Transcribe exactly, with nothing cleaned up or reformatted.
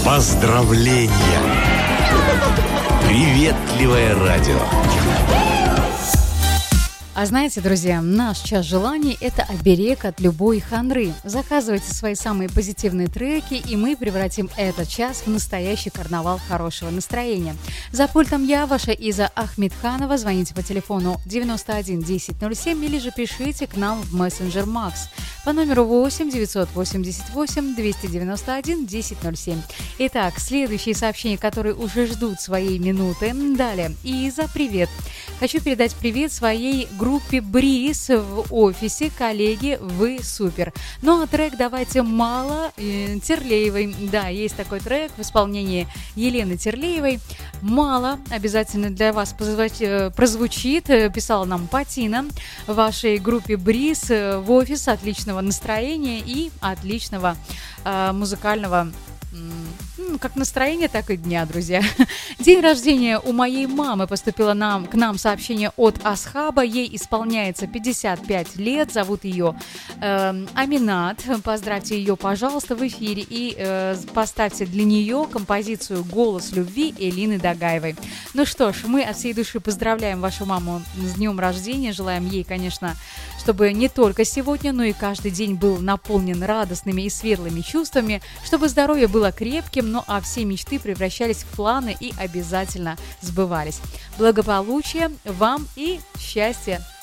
Поздравления! Приветливое радио. А знаете, друзья, наш час желаний – это оберег от любой хандры. Заказывайте свои самые позитивные треки, и мы превратим этот час в настоящий карнавал хорошего настроения. За пультом я, ваша Иза Ахмедханова. Звоните по телефону девяносто один десять ноль семь или же пишите к нам в мессенджер Макс по номеру восемь девятьсот восемьдесят восемь двести девяносто один десять ноль семь. Итак, следующие сообщения, которые уже ждут своей минуты. Далее. Иза, привет. Хочу передать привет своей группе Бриз в офисе. Коллеги, вы супер. Ну а трек давайте «Мало» э, Терлеевой. Да, есть такой трек в исполнении Елены Терлеевой. «Мало» обязательно для вас прозвучит. Писала нам Патина. В вашей группе Бриз в офис. Отличного настроения и отличного э, музыкального ну, как настроение, так и дня, друзья. День рождения у моей мамы. Поступило нам, к нам сообщение от Асхаба. Ей исполняется пятьдесят пять лет. Зовут ее э, Аминат. Поздравьте ее, пожалуйста, в эфире. И э, поставьте для нее композицию «Голос любви» Элины Дагаевой. Ну что ж, мы от всей души поздравляем вашу маму с днем рождения. Желаем ей, конечно, чтобы не только сегодня, но и каждый день был наполнен радостными и светлыми чувствами, чтобы здоровье было крепким, ну а все мечты превращались в планы и обязательно сбывались. Благополучия вам и счастья